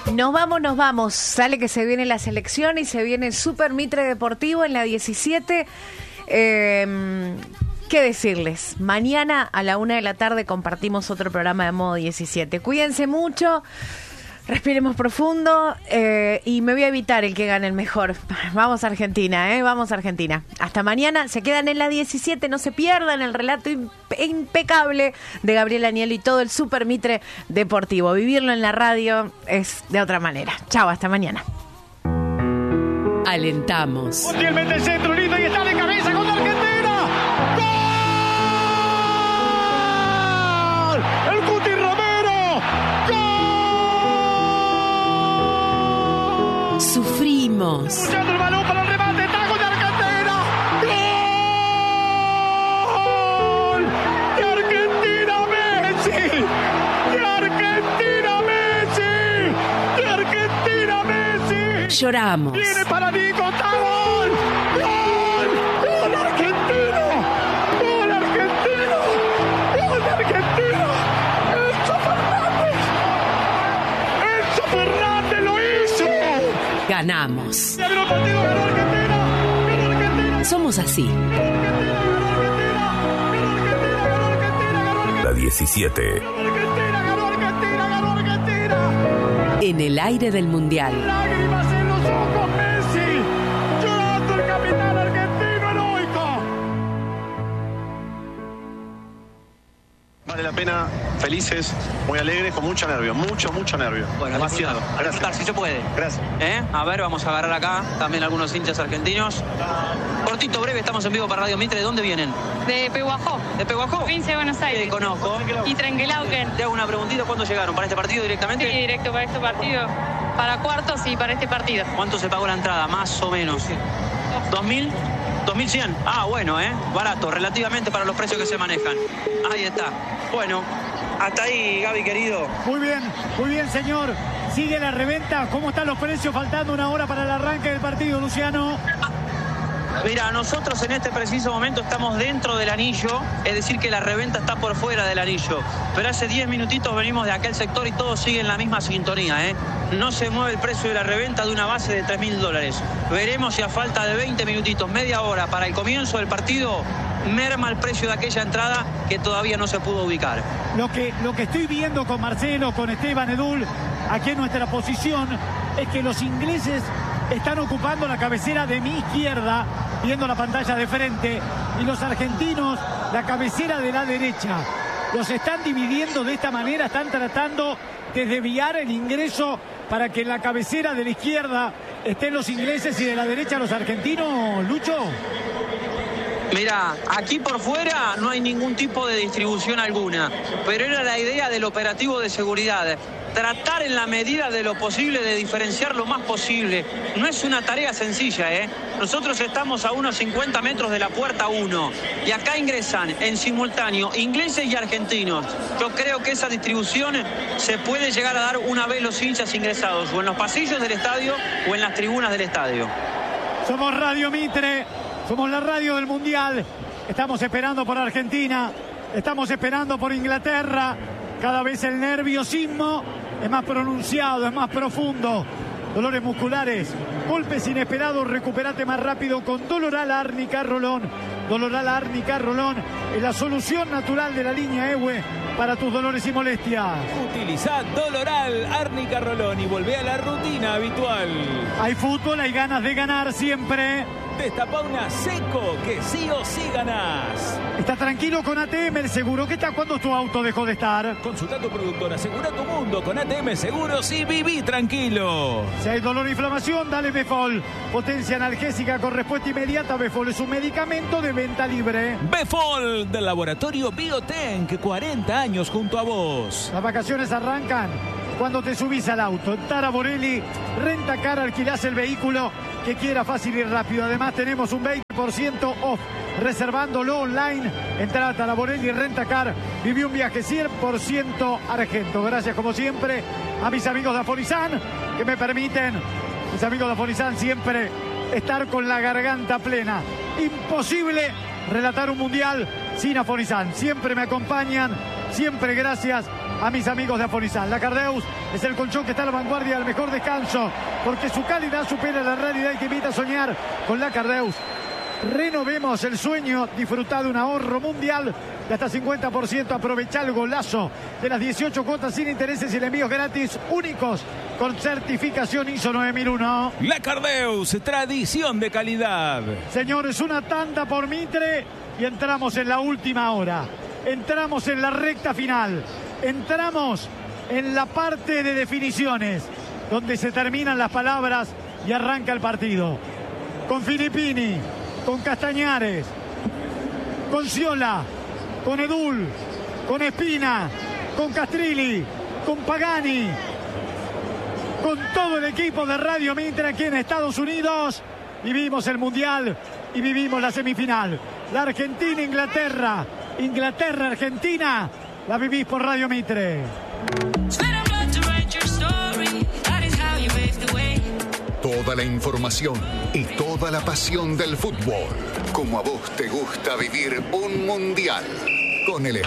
Nos vamos. Sale que se viene la selección y se viene el Super Mitre Deportivo en la 17. ¿Qué decirles? Mañana a la 1 de la tarde compartimos otro programa de Modo 17. Cuídense mucho, respiremos profundo y me voy a evitar el que gane el mejor. Vamos a Argentina, vamos a Argentina. Hasta mañana, se quedan en la 17, no se pierdan el relato impecable de Gabriel Anielo y todo el Super Mitre Deportivo. Vivirlo en la radio es de otra manera. Chao, hasta mañana. Alentamos. Últimamente el centro lindo y está de cabeza con Argentina. ¡Gol! ¡El Cuti Romero! ¡Gol! Sufrimos. Escuchando el balón para el remate, taco de Argentina. ¡Gol! ¡De Argentina Messi! ¡De Argentina Messi! ¡De Argentina Messi! Lloramos. Viene para Nico, está gol. ¡Gol! ¡Gol argentino! ¡Gol argentino! ¡Gol argentino! ¡Enzo Fernández lo hizo! Ganamos. Ya ganó el partido, ganó Argentina. Ganó Argentina. Somos así. La 17. Ganó Argentina. En el aire del Mundial. Lágrimas en los ojos, Messi. Llorando el capitán argentino heroico. Vale la pena, felices, muy alegres, con mucho nervio, mucho nervio. Bueno, demasiado. Gracias. Si se puede. Gracias. A ver, vamos a agarrar acá también algunos hinchas argentinos. Cortito, breve, estamos en vivo para Radio Mitre. ¿De dónde vienen? De Pehuajó, ¿De Pehuajó? provincia de Buenos Aires. Conozco. Y Trenquelauquen. Te hago una preguntita. ¿Cuándo llegaron? ¿Para este partido directamente? Sí, directo para este partido. Para cuartos y para este partido. ¿Cuánto se pagó la entrada? Más o menos. ¿2.000? ¿2.100? Ah, bueno, barato, relativamente para los precios que se manejan. Ahí está. Bueno, hasta ahí, Gaby, querido. Muy bien, señor. Sigue la reventa. ¿Cómo están los precios? Faltando una hora para el arranque del partido, Luciano. Mira, nosotros en este preciso momento estamos dentro del anillo, es decir que la reventa está por fuera del anillo. Pero hace 10 minutitos venimos de aquel sector y todos siguen la misma sintonía, No se mueve el precio de la reventa de una base de $3.000. Veremos si a falta de 20 minutitos, media hora para el comienzo del partido, merma el precio de aquella entrada que todavía no se pudo ubicar. Lo que estoy viendo con Marcelo, con Esteban Edul, aquí en nuestra posición, es que los ingleses están ocupando la cabecera de mi izquierda, viendo la pantalla de frente, y los argentinos la cabecera de la derecha. Los están dividiendo de esta manera, están tratando de desviar el ingreso para que en la cabecera de la izquierda estén los ingleses y de la derecha los argentinos, Lucho. Mira, aquí por fuera no hay ningún tipo de distribución alguna, pero era la idea del operativo de seguridad. Tratar en la medida de lo posible de diferenciar lo más posible. No es una tarea sencilla, Nosotros estamos a unos 50 metros de la puerta 1 y acá ingresan en simultáneo ingleses y argentinos. Yo creo que esa distribución se puede llegar a dar una vez los hinchas ingresados o en los pasillos del estadio o en las tribunas del estadio. Somos Radio Mitre, somos la radio del Mundial. Estamos esperando por Argentina, estamos esperando por Inglaterra. Cada vez el nerviosismo es más pronunciado, es más profundo. Dolores musculares, golpes inesperados, recupérate más rápido con Doloral Árnica Rolón. Doloral Árnica Rolón es la solución natural de la línea EWE para tus dolores y molestias. Utiliza Doloral Árnica Rolón y volvé a la rutina habitual. Hay fútbol, hay ganas de ganar siempre. Destapa una Seco, que sí o sí ganás. Está tranquilo con ATM, el seguro. ¿Qué tal cuando tu auto dejó de estar? Consulta a tu productor, asegura tu mundo con ATM Seguros y viví tranquilo. Si hay dolor o inflamación, dale Befol. Potencia analgésica con respuesta inmediata. Befol es un medicamento de venta libre. Befol, del laboratorio Biotank, 40 años junto a vos. Las vacaciones arrancan cuando te subís al auto. En Tara Borelli, Renta Car, alquilás el vehículo que quiera, fácil y rápido. Además tenemos un 20% off reservándolo online. Entra a Tara Borelli, Renta Car. Viví un viaje 100% argento. Gracias como siempre a mis amigos de Afonizan que me permiten, mis amigos de Afonizan, siempre estar con la garganta plena. Imposible relatar un mundial sin Afonizan. Siempre me acompañan, siempre gracias a mis amigos de Afonizal. La Cardeus es el colchón que está a la vanguardia del mejor descanso, porque su calidad supera la realidad y te invita a soñar con la Cardeus. Renovemos el sueño, disfruta de un ahorro mundial de hasta 50%. Aprovecha el golazo de las 18 cuotas sin intereses y el envíos gratis únicos con certificación ISO 9001. La Cardeus, tradición de calidad. Señores, una tanda por Mitre y entramos en la última hora. Entramos en la recta final. Entramos en la parte de definiciones, donde se terminan las palabras y arranca el partido. Con Filippini, con Castañares, con Sciolà, con Edul, con Espina, con Castrilli, con Pagani, con todo el equipo de Radio Mitre aquí en Estados Unidos. Vivimos el Mundial y vivimos la semifinal. La Argentina-Inglaterra, Inglaterra-Argentina, la vivís por Radio Mitre. Toda la información y toda la pasión del fútbol. Como a vos te gusta vivir un mundial. Con el